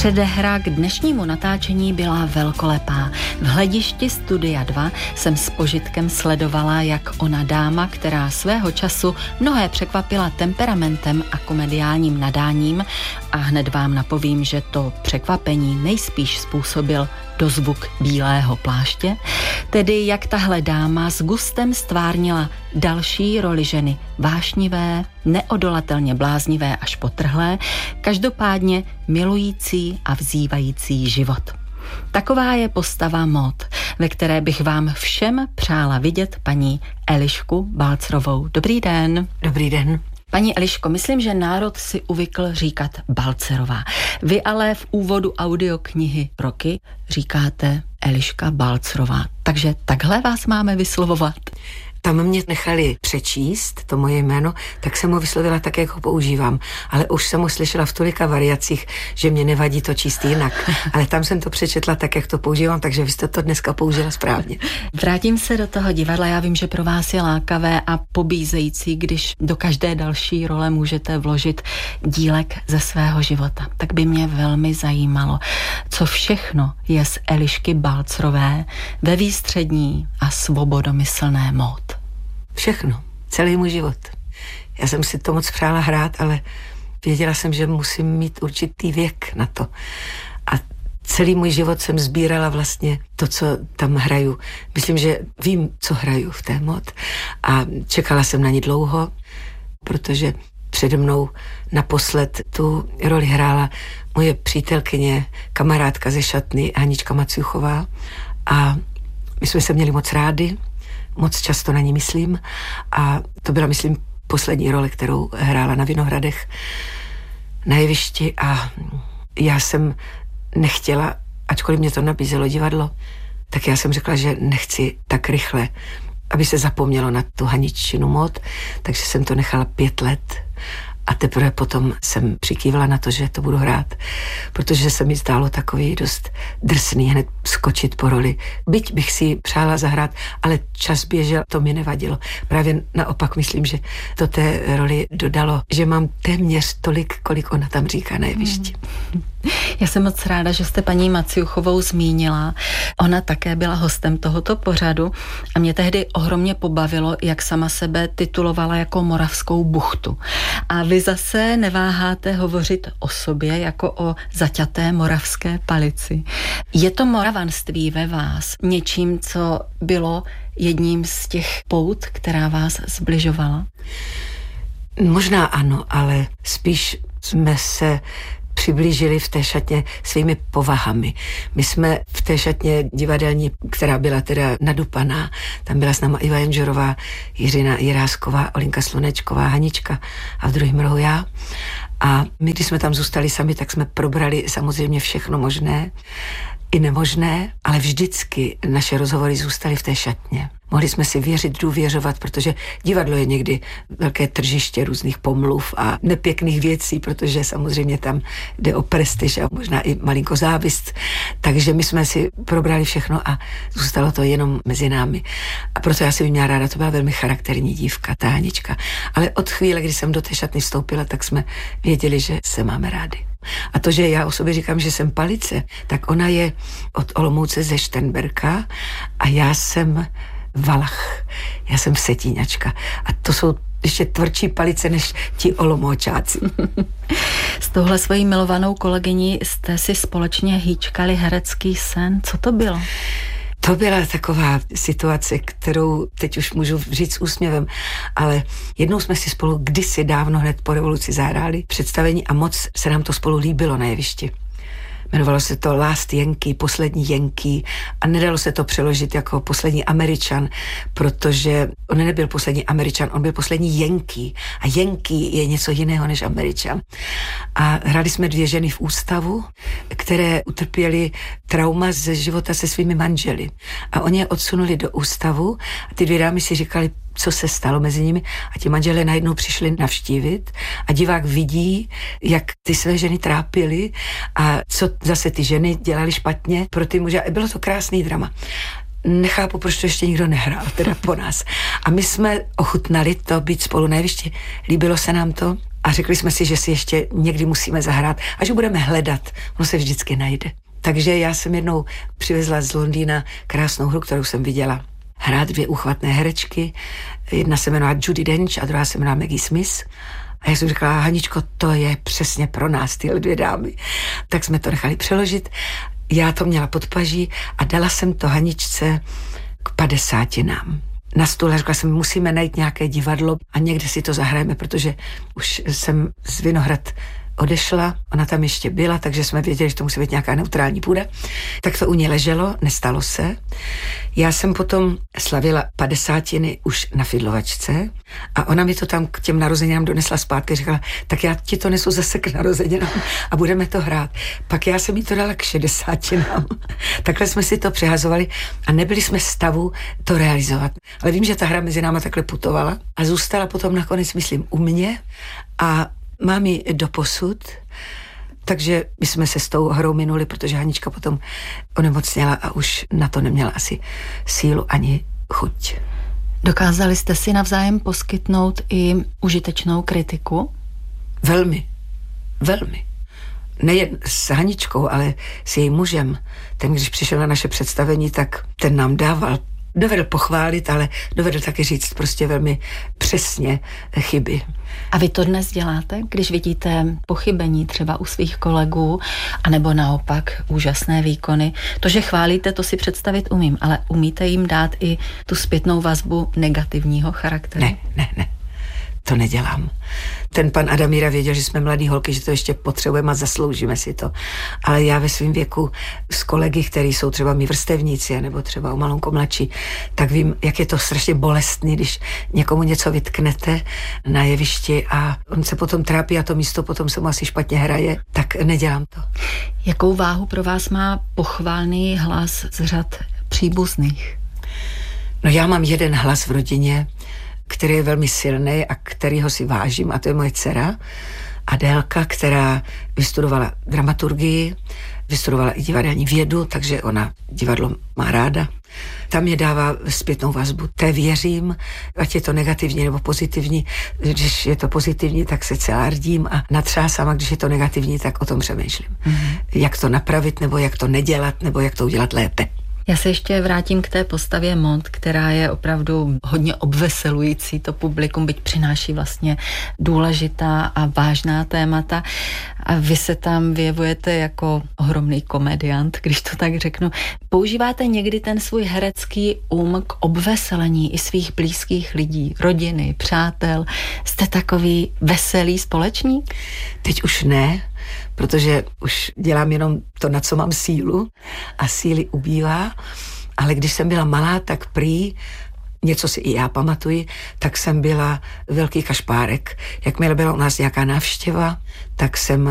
Předehra k dnešnímu natáčení byla velkolepá. V hledišti Studia 2 jsem s požitkem sledovala, jak ona dáma, která svého času mnohé překvapila temperamentem a komediálním nadáním, a hned vám napovím, že to překvapení nejspíš způsobil dozvuk bílého pláště, tedy jak tahle dáma s gustem stvárnila další roli ženy, vášnivé, neodolatelně bláznivé až potrhlé, každopádně milující a vzývající život. Taková je postava Maud, ve které bych vám všem přála vidět paní Elišku Balcerovou. Dobrý den. Dobrý den. Paní Eliško, myslím, že národ si uvykl říkat Balcerová. Vy ale v úvodu audioknihy Roky říkáte Eliška Balcerová. Takže takhle vás máme vyslovovat? Tam mě nechali přečíst to moje jméno, tak jsem ho vyslovila tak, jak ho používám. Ale už jsem ho slyšela v tolika variacích, že mě nevadí to číst jinak. Ale tam jsem to přečetla tak, jak to používám, takže vy jste to dneska použila správně. Vrátím se do toho divadla. Já vím, že pro vás je lákavé a pobízející, když do každé další role můžete vložit dílek ze svého života. Tak by mě velmi zajímalo, co všechno je z Elišky Balcerové ve výstřední a svobodomyslné Maud. Všechno, celý můj život. Já jsem si to moc přála hrát, ale věděla jsem, že musím mít určitý věk na to. A celý můj život jsem sbírala vlastně to, co tam hraju. Myslím, že vím, co hraju v té Maud. A čekala jsem na ní dlouho, protože přede mnou naposled tu roli hrála moje přítelkyně, kamarádka ze šatny Hanička Maciuchová. A my jsme se měli moc rádi, moc často na ní myslím, a to byla, myslím, poslední role, kterou hrála na Vinohradech na jevišti, a já jsem nechtěla, ačkoliv mě to nabízelo divadlo, tak já jsem řekla, že nechci tak rychle, aby se zapomnělo na tu Haniččinu Maud, takže jsem to nechala 5 let. A teprve potom jsem přikývla na to, že to budu hrát, protože se mi zdálo takový dost drsný hned skočit po roli. Byť bych si přála zahrát, ale čas běžel, to mi nevadilo. Právě naopak myslím, že to té roli dodalo, že mám téměř tolik, kolik ona tam říká na jevišti. Já jsem moc ráda, že jste paní Maciuchovou zmínila. Ona také byla hostem tohoto pořadu a mě tehdy ohromně pobavilo, jak sama sebe titulovala jako Moravskou buchtu. A vy zase neváháte hovořit o sobě jako o zaťaté moravské palici. Je to moravanství ve vás něčím, co bylo jedním z těch pout, která vás zbližovala? Možná ano, ale spíš jsme se přiblížili v té šatně svými povahami. My jsme v té šatně divadelní, která byla teda nadupaná, tam byla s náma Iva Jenžorová, Jiřina Jirásková, Olinka Slunečková, Hanička a v druhém rohu já. A my, když jsme tam zůstali sami, tak jsme probrali samozřejmě všechno možné i nemožné, ale vždycky naše rozhovory zůstaly v té šatně. Mohli jsme si věřit, důvěřovat, protože divadlo je někdy velké tržiště různých pomluv a nepěkných věcí, protože samozřejmě tam jde o prestiž a možná i malinko závist. Takže my jsme si probrali všechno a zůstalo to jenom mezi námi. A proto já si měla ráda, to byla velmi charakterní dívka, ta Hanička. Ale od chvíle, kdy jsem do té šatny vstoupila, tak jsme věděli, že se máme rádi. A to, že já o sobě říkám, že jsem palice, tak ona je od Olomouce ze Šternberka a já jsem Valach, já jsem Vsetíňačka. A to jsou ještě tvrdší palice než ti Olomoučáci. S touhle svojí milovanou kolegyní jste si společně hýčkali herecký sen. Co to bylo? To byla taková situace, kterou teď už můžu říct s úsměvem, ale jednou jsme si spolu kdysi dávno hned po revoluci zahráli představení a moc se nám to spolu líbilo na jevišti. Jmenovalo se to Last Yankee, poslední Yankee, a nedalo se to přeložit jako poslední Američan, protože on nebyl poslední Američan, on byl poslední Yankee. A Yankee je něco jiného než Američan. A hráli jsme 2 ženy v ústavu, které utrpěly trauma ze života se svými manželi. A oni je odsunuli do ústavu a ty 2 dámy si říkali, co se stalo mezi nimi, a ti manželé najednou přišli navštívit a divák vidí, jak ty své ženy trápily a co zase ty ženy dělali špatně pro ty muže. Bylo to krásný drama. Nechápu, proč to ještě nikdo nehrál, teda po nás. A my jsme ochutnali to být spolu na jevišti. Líbilo se nám to A řekli jsme si, že si ještě někdy musíme zahrát a že budeme hledat. Ono se vždycky najde. Takže já jsem jednou přivezla z Londýna krásnou hru, kterou jsem viděla hrát 2 úchvatné herečky. Jedna se jmenuje Judi Dench a druhá se jmenuje Maggie Smith. A já jsem řekla, Haničko, to je přesně pro nás, tyhle 2 dámy. Tak jsme to nechali přeložit. Já to měla pod paží a dala jsem to Haničce k 50. Na stůl a řekla jsem, musíme najít nějaké divadlo a někde si to zahrajeme, protože už jsem z Vinohrad odešla, ona tam ještě byla, takže jsme věděli, že to musí být nějaká neutrální půda. Tak to u ní leželo, nestalo se. Já jsem potom slavila 50. už na Fidlovačce a ona mi to tam k těm narozeninám donesla zpátky, říkala, tak já ti to nesu zase k narozeninám a budeme to hrát. Pak já jsem jí to dala k 60. Takhle jsme si to přehazovali a nebyli jsme v stavu to realizovat. Ale vím, že ta hra mezi náma takhle putovala a zůstala potom nakonec, myslím, u mě a mám ji doposud, takže my jsme se s tou hrou minuli, protože Hanička potom onemocněla a už na to neměla asi sílu ani chuť. Dokázali jste si navzájem poskytnout i užitečnou kritiku? Velmi, velmi. Nejen s Haničkou, ale s jejím mužem. Ten, když přišel na naše představení, tak ten nám dovedl pochválit, ale dovedl taky říct prostě velmi přesně chyby. A vy to dnes děláte, když vidíte pochybení třeba u svých kolegů, anebo naopak úžasné výkony? To, že chválíte, to si představit umím, ale umíte jim dát i tu zpětnou vazbu negativního charakteru? Ne. To nedělám. Ten pan Adamíra věděl, že jsme mladý holky, že to ještě potřebujeme a zasloužíme si to. Ale já ve svém věku s kolegy, kteří jsou třeba mý vrstevníci, nebo třeba o malonko mladší, tak vím, jak je to strašně bolestný, když někomu něco vytknete na jevišti a on se potom trápí a to místo potom se mu asi špatně hraje, tak nedělám to. Jakou váhu pro vás má pochválný hlas z řad příbuzných? No já mám jeden hlas v rodině, který je velmi silný a kterýho si vážím, a to je moje dcera Adélka, která vystudovala dramaturgii, vystudovala i divadelní vědu, takže ona divadlo má ráda. Tam mě dává zpětnou vazbu. Té věřím, ať je to negativní nebo pozitivní. Když je to pozitivní, tak se celá rdím a natřásám, a když je to negativní, tak o tom přemýšlím. Jak to napravit, nebo jak to nedělat, nebo jak to udělat lépe. Já se ještě vrátím k té postavě Mont, která je opravdu hodně obveselující to publikum, byť přináší vlastně důležitá a vážná témata. A vy se tam vyjevujete jako ohromný komediant, když to tak řeknu. Používáte někdy ten svůj herecký k obveselení i svých blízkých lidí, rodiny, přátel? Jste takový veselý společník? Teď už ne, protože už dělám jenom to, na co mám sílu a síly ubývá, ale když jsem byla malá, tak prý, něco si i já pamatuji, tak jsem byla velký kašpárek. Jakmile byla u nás nějaká návštěva, tak jsem